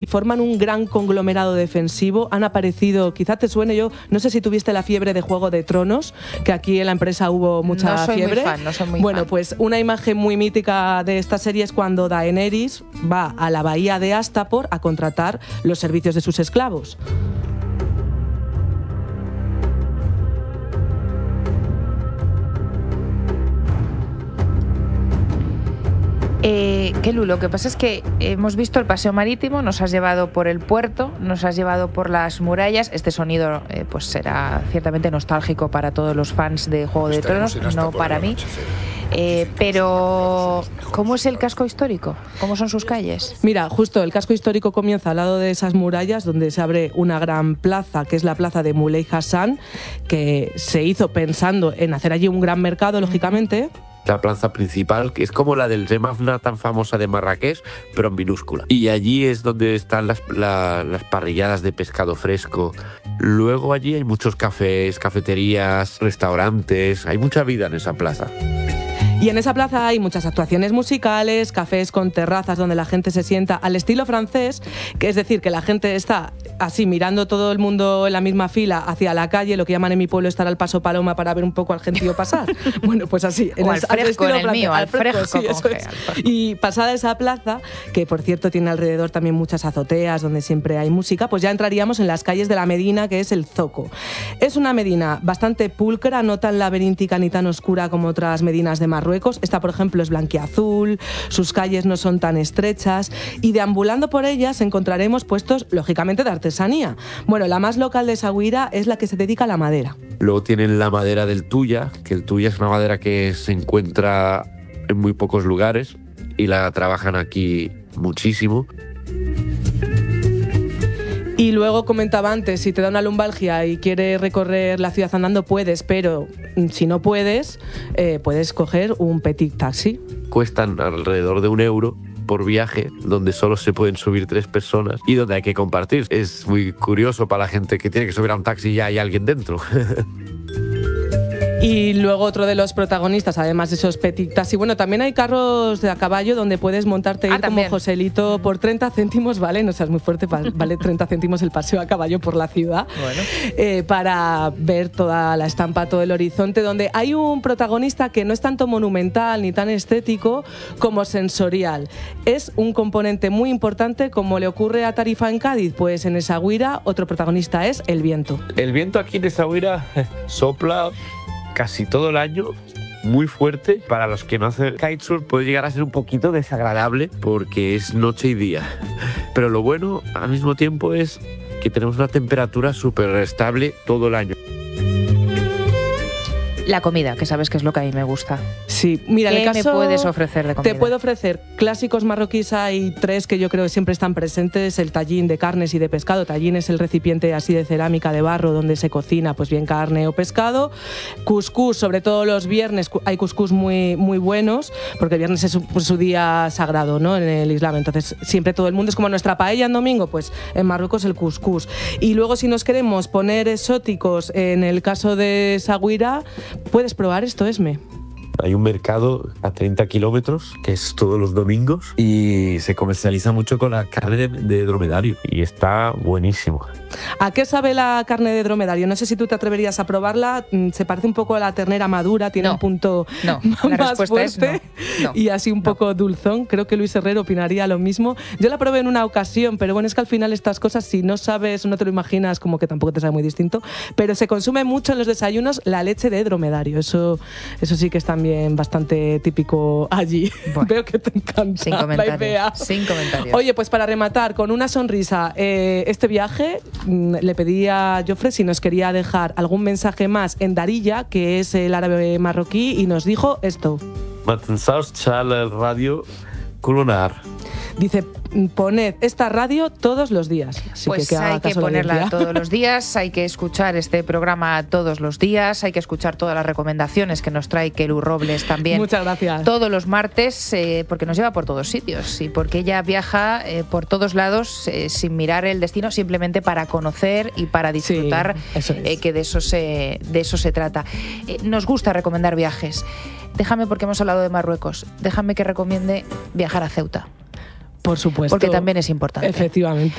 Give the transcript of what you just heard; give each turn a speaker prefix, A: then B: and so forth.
A: forman un gran conglomerado defensivo. Han aparecido, quizá te suene, yo no sé si tuviste la fiebre de Juego de Tronos, que aquí en la empresa hubo mucha fiebre.
B: No soy muy
A: bueno,
B: fan.
A: Pues una imagen muy mítica de esta serie es cuando Daenerys va a la bahía de Astapor a contratar los servicios de sus esclavos.
B: Kelu, lo que pasa es que hemos visto el paseo marítimo, nos has llevado por el puerto, nos has llevado por las murallas. Este sonido pues será ciertamente nostálgico para todos los fans de Juego de Tronos, no para mí. Pero, ¿cómo es el casco histórico? ¿Cómo son sus calles?
A: Mira, justo el casco histórico comienza al lado de esas murallas, donde se abre una gran plaza, que es la plaza de Muley Hassan, que se hizo pensando en hacer allí un gran mercado, lógicamente.
C: La plaza principal, que es como la del Remafna tan famosa de Marrakech, pero en minúscula. Y allí es donde están las parrilladas de pescado fresco. Luego allí hay muchos cafés, cafeterías, restaurantes, hay mucha vida en esa plaza.
A: Y en esa plaza hay muchas actuaciones musicales, cafés con terrazas donde la gente se sienta al estilo francés, que es decir, que la gente está así mirando todo el mundo en la misma fila hacia la calle, lo que llaman en mi pueblo estar al paso paloma para ver un poco al gentío pasar. Bueno, pues así.
B: O al fresco, en el mío, al fresco.
A: Sí, eso es. Y pasada esa plaza, que por cierto tiene alrededor también muchas azoteas donde siempre hay música, pues ya entraríamos en las calles de la Medina, que es el Zoco. Es una Medina bastante pulcra, no tan laberíntica ni tan oscura como otras Medinas de Marruecos. Esta, por ejemplo, es blanquiazul, sus calles no son tan estrechas y deambulando por ellas encontraremos puestos, lógicamente, de artesanía. Bueno, la más local de Essaouira es la que se dedica a la madera.
C: Luego tienen la madera del tuya, que el tuya es una madera que se encuentra en muy pocos lugares y la trabajan aquí muchísimo.
A: Y luego comentaba antes, si te da una lumbalgia y quieres recorrer la ciudad andando, puedes, pero si no puedes, puedes coger un petit taxi.
C: Cuestan alrededor de €1 por viaje, donde solo se pueden subir 3 personas y donde hay que compartir. Es muy curioso para la gente que tiene que subir a un taxi y ya hay alguien dentro.
A: Y luego otro de los protagonistas, además de esos petit taxi, bueno, también hay carros de a caballo donde puedes montarte ir como Joselito por 30 céntimos, ¿vale? No seas muy fuerte, vale 30 céntimos el paseo a caballo por la ciudad, bueno. Para ver toda la estampa, todo el horizonte, donde hay un protagonista que no es tanto monumental ni tan estético como sensorial. Es un componente muy importante, como le ocurre a Tarifa en Cádiz, pues en Essaouira otro protagonista es el viento.
C: El viento aquí en Essaouira sopla casi todo el año, muy fuerte. Para los que no hacen kitesurf puede llegar a ser un poquito desagradable porque es noche y día. Pero lo bueno al mismo tiempo es que tenemos una temperatura súper estable todo el año.
B: La comida, que sabes que es lo que a mí me gusta.
A: Sí, mira,
B: ¿Qué me puedes ofrecer de comida?
A: Te puedo ofrecer clásicos marroquíes, hay 3 que yo creo que siempre están presentes: el tagín de carnes y de pescado. Tagín es el recipiente así de cerámica de barro donde se cocina pues bien carne o pescado. Cuscús, sobre todo los viernes hay cuscús muy, muy buenos, porque el viernes es su día sagrado, ¿no?, en el Islam. Entonces siempre todo el mundo es como nuestra paella en domingo, pues en Marruecos el cuscús. Y luego, si nos queremos poner exóticos, en el caso de Essaouira, puedes probar esto, Esme.
C: Hay un mercado a 30 kilómetros, que es todos los domingos, y se comercializa mucho con la carne de dromedario, y está buenísimo.
A: ¿A qué sabe la carne de dromedario? No sé si tú te atreverías a probarla. Se parece un poco a la ternera madura, tiene un punto más fuerte y así un poco dulzón. Creo que Luis Herrero opinaría lo mismo. Yo la probé en una ocasión, pero bueno, es que al final estas cosas, si no sabes o no te lo imaginas, como que tampoco te sabe muy distinto. Pero se consume mucho en los desayunos la leche de dromedario. Eso sí que es también bastante típico allí. Bueno, veo que te encanta la idea.
B: Sin comentarios.
A: Oye, pues para rematar con una sonrisa este viaje, le pedí a Jofre si nos quería dejar algún mensaje más en Darija, que es el árabe marroquí, y nos dijo esto.
C: Radio Colonar.
A: Dice, poned esta radio todos los días. Así
B: pues
A: que
B: hay que ponerla todos los días, hay que escuchar este programa todos los días, hay que escuchar todas las recomendaciones que nos trae Kelu Robles también.
A: Muchas gracias.
B: Todos los martes, porque nos lleva por todos sitios y porque ella viaja por todos lados sin mirar el destino, simplemente para conocer y para disfrutar, que de eso se trata. Nos gusta recomendar viajes. Déjame, porque hemos hablado de Marruecos, déjame que recomiende viajar a Ceuta.
A: Por supuesto.
B: Porque también es importante.
A: Efectivamente.